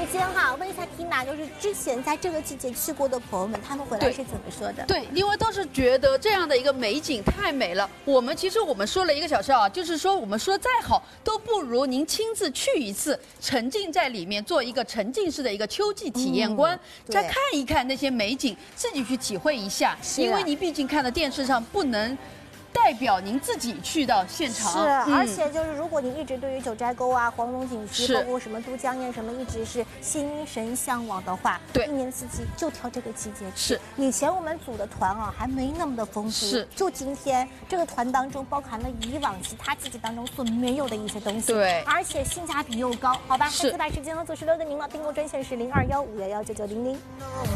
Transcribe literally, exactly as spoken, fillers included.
间哈，问一下缇娜，就是之前在这个季节去过的朋友们，他们回来是怎么说的？ 对，因为都是觉得这样的一个美景太美了。我们其实我们说了一个小时啊，就是说我们说再好都不如您亲自去一次，沉浸在里面，做一个沉浸式的一个秋季体验官，嗯、再看一看那些美景，自己去体会一下。因为你毕竟看到电视上不能。代表您自己去到现场， 是，嗯、而且就是如果您一直对于九寨沟啊、黄龙景区，包括什么都江堰什么，一直是心神向往的话，对，一年四季就挑这个季节去。是，以前我们组的团啊还没那么的丰富，是，就今天这个团当中包含了以往其他季节当中所没有的一些东西，对，而且性价比又高，好吧？是，下次把时间和组十六的您了，订购专线是零二幺五幺幺九九零零。